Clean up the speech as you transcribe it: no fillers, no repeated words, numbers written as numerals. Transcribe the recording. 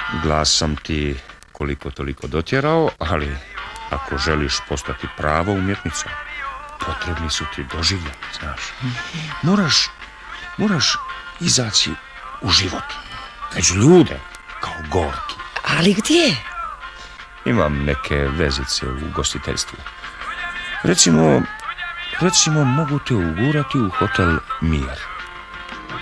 Glas sam ti koliko toliko dotjerao, ali ako želiš postati prava umjetnica, potrebni su ti doživljaj, znaš. Moraš izaći u život, među ljude, kao Gorki. Ali gdje? Imam neke vezice u gostiteljstvu. Recimo mogu te ugurati u hotel Mir.